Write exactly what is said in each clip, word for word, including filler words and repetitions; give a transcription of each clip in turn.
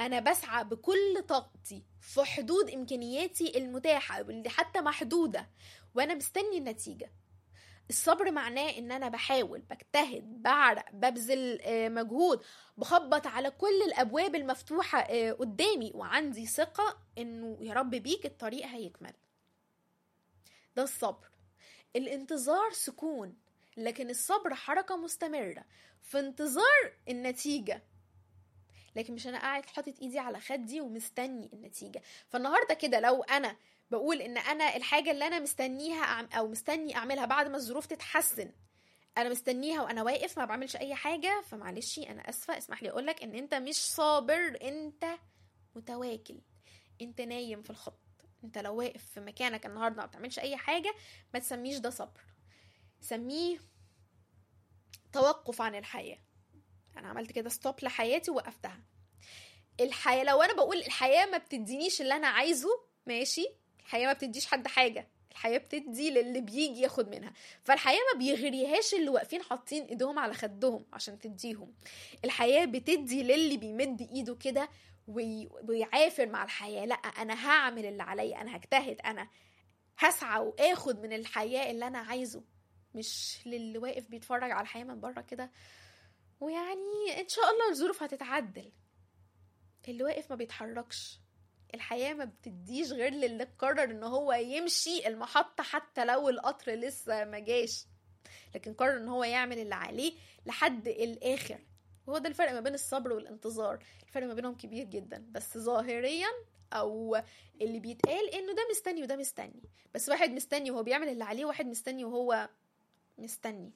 انا بسعى بكل طاقتي في حدود امكانياتي المتاحة اللي حتى محدودة، وانا مستني النتيجة. الصبر معناه ان انا بحاول، بجتهد، بعرق، ببذل مجهود، بخبط على كل الابواب المفتوحة قدامي، وعندي ثقة انه يا رب بيك الطريق هيكمل. ده الصبر. الانتظار سكون، لكن الصبر حركة مستمرة في انتظار النتيجة. لكن مش انا قاعد حاطط ايدي على خدي ومستني النتيجة. فالنهاردة كده لو انا بقول ان انا الحاجة اللي انا مستنيها او مستني اعملها بعد ما الظروف تتحسن، انا مستنيها وانا واقف ما بعملش اي حاجة، فمعلش انا اسفة، اسمح لي اقولك ان انت مش صابر، انت متواكل، انت نايم في الخط. انت لو واقف في مكانك النهاردة ما بتعملش اي حاجة، ما تسميش ده صبر، سميه توقف عن الحياة. انا عملت كده ستوب لحياتي ووقفتها. الحياة، لو انا بقول الحياة ما بتدينيش اللي انا عايزه، ماشي، الحياة ما بتديش حد حاجة، الحياة بتدي للي بيجي ياخد منها. فالحياة ما بيغريهاش اللي واقفين حاطين ايدهم على خدهم عشان تديهم. الحياة بتدي للي بيمد ايده كده ويعافر مع الحياة. لا، انا هعمل اللي عليا، انا هجتهد، انا هسعى واخد من الحياة اللي انا عايزه، مش للي واقف بيتفرج على الحياة من بره كده ويعني ان شاء الله الظروف هتتعدل. اللي واقف ما بيتحركش. الحياة ما بتديش غير للي قرر ان هو يمشي المحطة حتى لو القطر لسه ما جاش، لكن قرر ان هو يعمل اللي عليه لحد الاخر. وهو ده الفرق ما بين الصبر والانتظار. الفرق ما بينهم كبير جدا، بس ظاهريا او اللي بيتقال انه ده مستني وده مستني، بس واحد مستني وهو بيعمل اللي عليه، واحد مستني وهو مستني.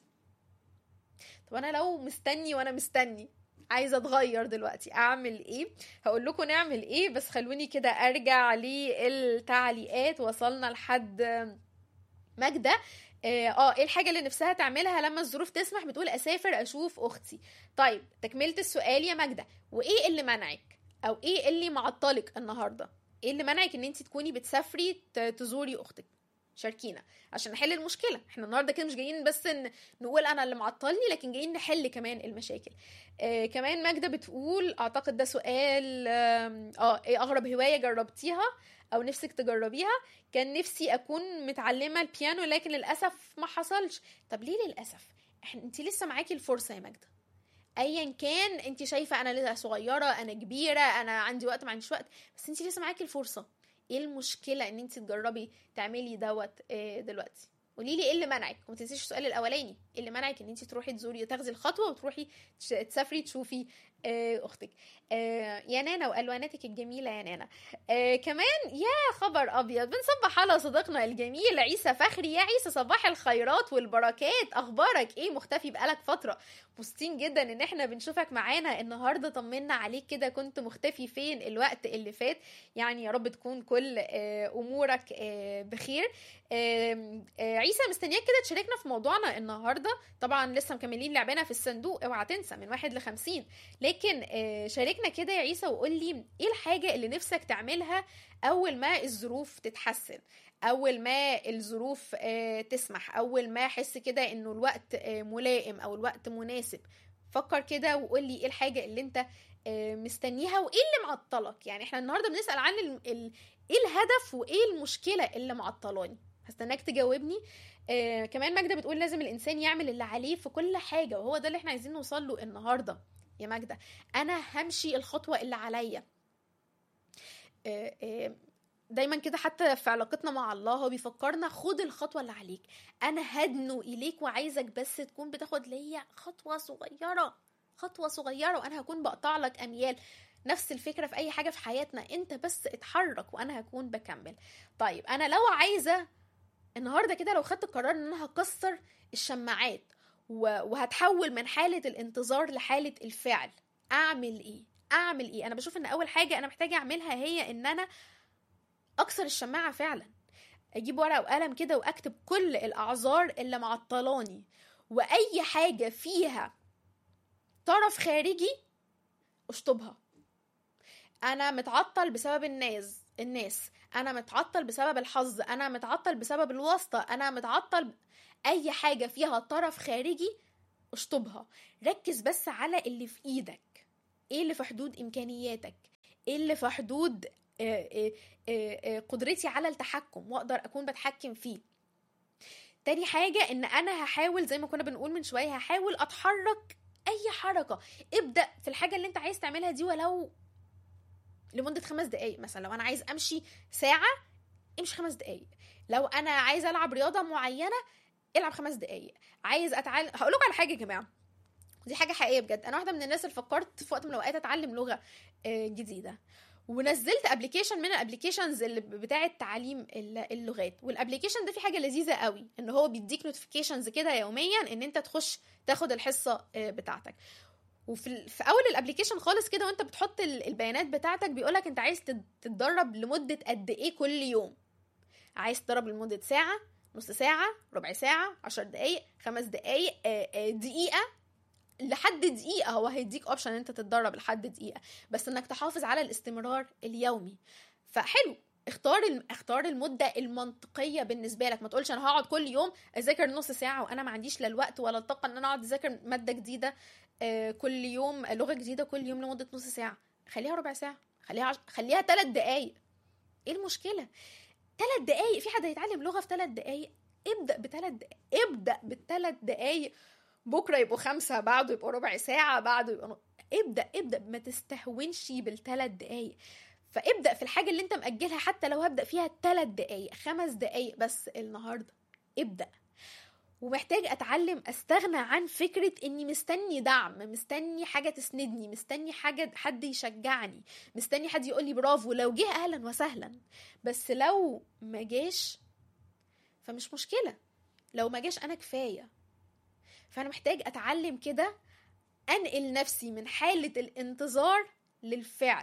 طب انا لو مستني وانا مستني عايزه اتغير دلوقتي، اعمل ايه؟ هقول لكم نعمل ايه، بس خلوني كده ارجع للتعليقات. وصلنا لحد ماجدة. اه ايه الحاجه اللي نفسها تعملها لما الظروف تسمح؟ بتقول اسافر اشوف اختي. طيب تكمله السؤال يا ماجدة، وايه اللي منعك او ايه اللي معطلك النهارده؟ ايه اللي منعك ان انت تكوني بتسافري تزوري اختك؟ شاركينا عشان نحل المشكله. احنا النهارده كده مش جايين بس ان نقول انا اللي معطلني، لكن جايين نحل كمان المشاكل. آه كمان ماجدة بتقول اعتقد ده سؤال اه ايه اغرب هوايه جربتيها او نفسك تجربيها؟ كان نفسي اكون متعلمه البيانو لكن للاسف ما حصلش. طب ليه للاسف؟ احنا انت لسه معاكي الفرصه يا ماجدة. ايا كان انت شايفه انا لسه صغيره، انا كبيره، انا عندي وقت ما عنديش وقت، بس انت لسه معاكي الفرصه. ايه المشكله ان انت تجربي تعملي دوت دلوقتي؟ قولي لي ايه اللي منعك، وما تنسيش السؤال الاولاني، ايه اللي منعك ان انت تروحي تزوري وتاخذي الخطوه وتروحي تسافري تشوفي اختك؟ يا نانا والواناتك الجميله يا نانا. كمان يا خبر ابيض، بنصبح على صديقنا الجميل عيسى فخري. يا عيسى صباح الخيرات والبركات، اخبارك ايه؟ مختفي بقالك فتره، مبسوطين جدا ان احنا بنشوفك معانا النهارده. طمنا عليك كده، كنت مختفي فين الوقت اللي فات؟ يعني يا رب تكون كل امورك بخير. عيسى مستنياك كده تشاركنا في موضوعنا النهارده. طبعا لسه مكملين لعبنا في الصندوق، اوعى تنسى من واحد لخمسين. لكن شاركنا كده يا عيسى وقول لي ايه الحاجه اللي نفسك تعملها اول ما الظروف تتحسن، اول ما الظروف تسمح، اول ما احس كده انه الوقت ملائم او الوقت مناسب. فكر كده وقول لي ايه الحاجه اللي انت مستنيها وايه اللي معطلك. يعني احنا النهارده بنسال عن ال... ال... ايه الهدف وايه المشكله اللي معطلاني. هستناك تجاوبني. آه كمان ماجدة بتقول لازم الانسان يعمل اللي عليه في كل حاجه، وهو ده اللي احنا عايزين نوصل له النهارده يا ماجدة. انا همشي الخطوه اللي عليا. آه آه دايما كده حتى في علاقتنا مع الله هو بيفكرنا خد الخطوه اللي عليك، انا هدنو اليك وعايزك بس تكون بتاخد ليا خطوه صغيره، خطوه صغيره وانا هكون بقطع لك اميال. نفس الفكره في اي حاجه في حياتنا، انت بس اتحرك وانا هكون بكمل. طيب انا لو عايزه النهارده كده، لو خدت القرار ان انا هكسر الشماعات وهتحول من حاله الانتظار لحاله الفعل، اعمل ايه؟ اعمل ايه؟ انا بشوف ان اول حاجه انا محتاجه اعملها هي ان انا اكسر الشماعه فعلا. اجيب ورقه وقلم كده واكتب كل الاعذار اللي معطلاني، واي حاجه فيها طرف خارجي اشطبها. انا متعطل بسبب الناس الناس انا متعطل بسبب الحظ، انا متعطل بسبب الواسطه، انا متعطل ب... اي حاجه فيها طرف خارجي اشطبها. ركز بس على اللي في ايدك، ايه اللي في حدود امكانياتك، اللي في حدود قدرتي على التحكم واقدر اكون بتحكم فيه. تاني حاجة ان انا هحاول زي ما كنا بنقول من شوية، هحاول اتحرك اي حركة. ابدأ في الحاجة اللي انت عايز تعملها دي ولو لمدة خمس دقايق. مثلا لو انا عايز امشي ساعة، امشي خمس دقايق. لو انا عايز العب رياضة معينة، العب خمس دقايق. عايز اتعلم، هقول لكم على حاجة يا جماعة، دي حاجة حقيقية بجد. انا واحدة من الناس اللي فكرت في وقت من الاوقات اتعلم لغة جديدة، ونزلت ابلكيشن من الابلكيشنز اللي بتاعه تعليم اللغات. والابلكيشن ده فيه حاجه لذيذه قوي، ان هو بيديك نوتيفيكيشنز كده يوميا ان انت تخش تاخد الحصه بتاعتك. وفي في اول الابلكيشن خالص كده وانت بتحط البيانات بتاعتك بيقولك انت عايز تتدرب لمده قد ايه كل يوم. عايز تدرب لمده ساعه، نص ساعه، ربع ساعه، عشر دقايق، خمس دقايق، دقيقه، لحد دقيقة. هو هيديك اوبشن ان انت تتدرب لحد دقيقة، بس انك تحافظ على الاستمرار اليومي. فحلو، اختار اختار المدة المنطقية بالنسبة لك. ما تقولش انا هقعد كل يوم اذاكر نص ساعة وانا ما عنديش لا الوقت ولا الطاقة ان انا اقعد اذاكر مادة جديدة كل يوم، لغة جديدة كل يوم لمدة نص ساعة. خليها ربع ساعة، خليها عش... خليها ثلاث دقايق. ايه المشكلة؟ ثلاث دقايق. في حد هيتعلم لغة في ثلاث دقايق؟ ابدأ بثلاث دقايق، ابدأ بالثلاث دقايق. بكرة يبقوا خمسة، بعده يبقوا ربع ساعة، بعده يبقوا ن... ابدأ ابدأ ما تستهونش بالثلاث دقايق. فابدأ في الحاجة اللي انت مأجلها، حتى لو هبدأ فيها ثلاث دقايق، خمس دقايق بس النهاردة. ابدأ. ومحتاج اتعلم استغنى عن فكرة اني مستني دعم، مستني حاجة تسندني، مستني حاجة حد يشجعني، مستني حد يقولي برافو. لو جه اهلا وسهلا، بس لو ما جاش فمش مشكلة. لو ما جاش انا كفاية. فانا محتاج اتعلم كده انقل نفسي من حالة الانتظار للفعل،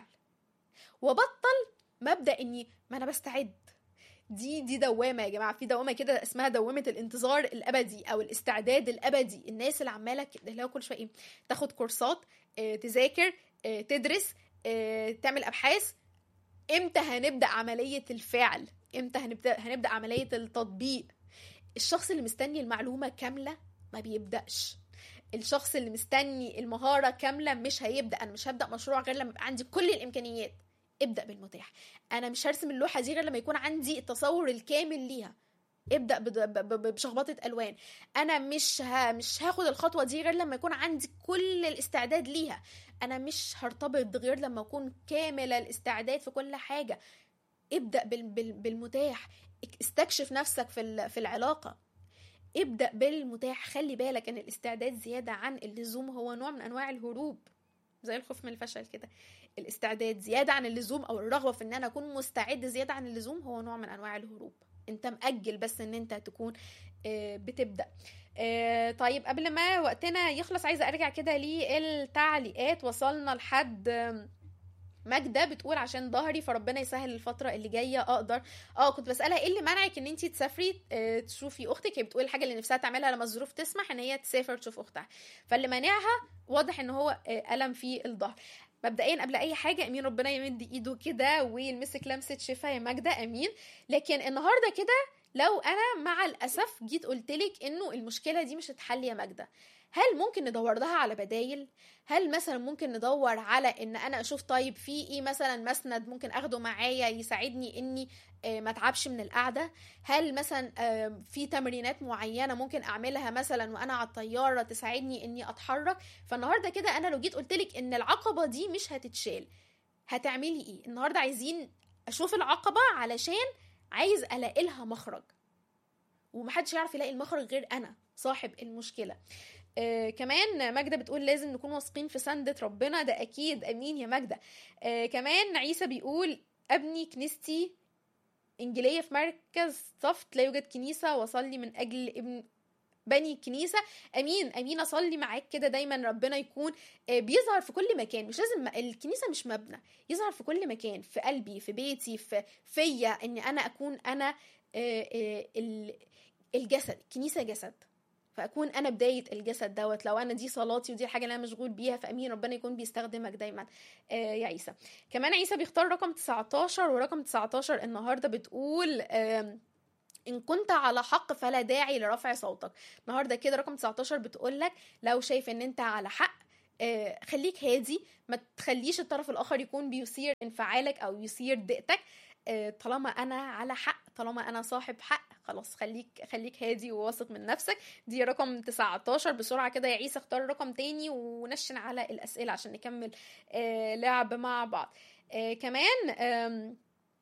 وبطل مبدأ اني ما انا بستعد. دي دي دوامة يا جماعة. في دوامة كده اسمها دوامة الانتظار الابدي او الاستعداد الابدي. الناس اللي عمالة اللي هو كل شوية ايه، تاخد كورسات، اه تذاكر، اه تدرس، اه تعمل ابحاث. امتى هنبدأ عملية الفعل؟ امتى هنبدأ هنبدأ عملية التطبيق؟ الشخص اللي مستني المعلومة كاملة ما بيبدأش. الشخص اللي مستني المهارة كاملة مش هيبدأ. أنا مش هبدأ مشروع غير لما يبقى عندي كل الإمكانيات. ابدأ بالمتاح. أنا مش هرسم اللوحة دي غير لما يكون عندي التصور الكامل ليها. ابدأ بشخبطة ألوان. أنا مش ها مش هاخد الخطوة دي غير لما يكون عندي كل الاستعداد ليها. أنا مش هرتبط غير لما أكون كاملة الاستعداد في كل حاجة. ابدأ بالمتاح. استكشف نفسك في في العلاقة. ابدأ بالمتاح. خلي بالك ان الاستعداد زيادة عن اللزوم هو نوع من انواع الهروب، زي الخوف من الفشل كده. الاستعداد زيادة عن اللزوم او الرغبة في ان انا اكون مستعد زيادة عن اللزوم هو نوع من انواع الهروب. انت مأجل بس ان انت تكون بتبدأ. طيب قبل ما وقتنا يخلص عايزة ارجع كده للتعليقات. وصلنا لحد ماجدة بتقول عشان ظهري فربنا يسهل الفترة اللي جاية اقدر. اه كنت بسألها ايه اللي منعك ان انتي تسافري اه تشوفي اختك. هي بتقول الحاجة اللي نفسها تعملها لما الظروف تسمح ان هي تسافر تشوف اختها، فاللي مانعها واضح ان هو اه ألم في الظهر. مبدئيا قبل اي حاجة امين ربنا يمد ايده كده ويلمسك لمسة شفا يا ماجدة، امين. لكن النهاردة كده لو انا مع الاسف جيت قلتلك انه المشكلة دي مش هتحل يا ماجدة، هل ممكن ندور لها على بدايل؟ هل مثلا ممكن ندور على ان انا اشوف طيب في ايه مثلا مسند ممكن اخده معايا يساعدني اني ما اتعبش من القعده؟ هل مثلا في تمرينات معينه ممكن اعملها مثلا وانا على الطياره تساعدني اني اتحرك؟ فالنهارده كده انا لو جيت قلتلك ان العقبه دي مش هتتشال، هتعملي ايه؟ النهارده عايزين اشوف العقبه علشان عايز الاقي لها مخرج، ومحدش يعرف يلاقي المخرج غير انا صاحب المشكله. آه كمان ماجدة بتقول لازم نكون واثقين في سندة ربنا. ده أكيد، أمين يا ماجدة. آه كمان عيسى بيقول أبني كنيستي إنجيلية في مركز صفت لا يوجد كنيسة، وصلي من أجل ابن بني كنيسة. أمين أمين أصلي معاك كده دايما ربنا يكون آه بيظهر في كل مكان. مش لازم الكنيسة مش مبنى، يظهر في كل مكان، في قلبي، في بيتي، في فيا، إن أنا أكون أنا آه آه الجسد. الكنيسة جسد، فأكون أنا بداية الجسد دوت. لو أنا دي صلاتي ودي الحاجة اللي أنا مشغول بيها، فأمين ربنا يكون بيستخدمك دايما آه يا عيسى. كمان عيسى بيختار رقم تسعتاشر، ورقم تسعتاشر النهاردة بتقول آه إن كنت على حق فلا داعي لرفع صوتك. النهاردة كده رقم تسعتاشر بتقولك لو شايف إن أنت على حق آه، خليك هادي، ما تخليش الطرف الاخر يكون بيثير انفعالك او يثير ضيقتك. آه، طالما انا على حق، طالما انا صاحب حق، خلاص خليك خليك هادي وواثق من نفسك. دي رقم تسعتاشر. بسرعة كده يا عيسى اختار رقم تاني ونشن على الأسئلة عشان نكمل آه، لعب مع بعض. آه، كمان آم،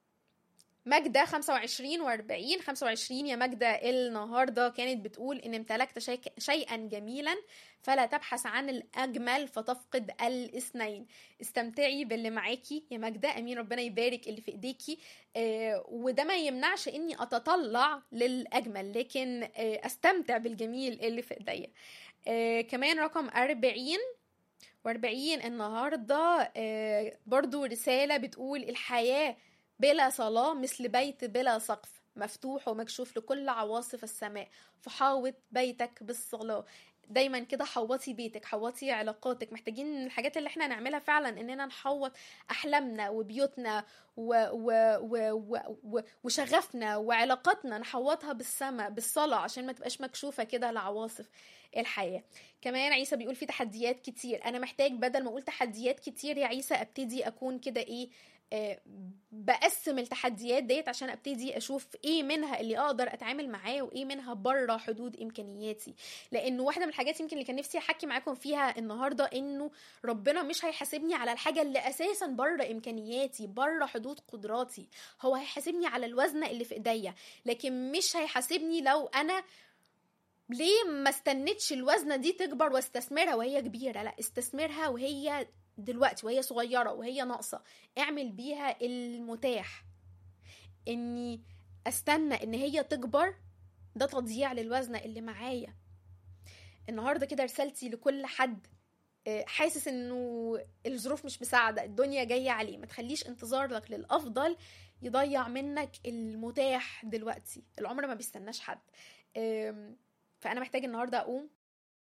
ماجدة خمسة وعشرين واربعين. خمسة وعشرين يا ماجدة النهاردة كانت بتقول إن امتلكت شيء شيئا جميلا فلا تبحث عن الأجمل فتفقد الاثنين. استمتعي باللي معاكي يا ماجدة، أمين، ربنا يبارك اللي في إيديكي. آه وده ما يمنعش إني أتطلع للأجمل، لكن آه أستمتع بالجميل اللي في إيديا. آه كمان رقم أربعين واربعين النهاردة آه برضو رسالة بتقول الحياة بلا صلاة مثل بيت بلا سقف مفتوح ومكشوف لكل عواصف السماء، فحاوط بيتك بالصلاة. دايما كده حوطي بيتك، حوطي علاقاتك. محتاجين من الحاجات اللي احنا نعملها فعلا اننا نحوط احلامنا وبيوتنا و و و و و وشغفنا وعلاقاتنا، نحوطها بالسماء بالصلاة عشان ما تبقاش مكشوفة كده لعواصف الحياة. كمان عيسى بيقول في تحديات كتير، انا محتاج بدل ما اقول تحديات كتير يا عيسى ابتدي اكون كده ايه آه بقسم التحديات ديت عشان ابتدي اشوف ايه منها اللي اقدر اتعامل معاه وايه منها بره حدود امكانياتي. لانه واحده من الحاجات يمكن اللي كان نفسي احكي معاكم فيها النهارده انه ربنا مش هيحاسبني على الحاجه اللي اساسا بره امكانياتي بره حدود قدراتي، هو هيحاسبني على الوزنه اللي في ايديا، لكن مش هيحاسبني لو انا ليه ما استنتش الوزنه دي تكبر واستثمرها وهي كبيره. لا، استثمرها وهي دلوقتي وهي صغيرة وهي ناقصة، اعمل بيها المتاح. اني استنى ان هي تكبر ده تضييع للوزنة اللي معايا. النهاردة كده رسالتي لكل حد حاسس انه الظروف مش مساعدة، الدنيا جاية عليه، ما تخليش انتظارك للأفضل يضيع منك المتاح دلوقتي. العمر ما بيستناش حد. فأنا محتاج النهاردة أقوم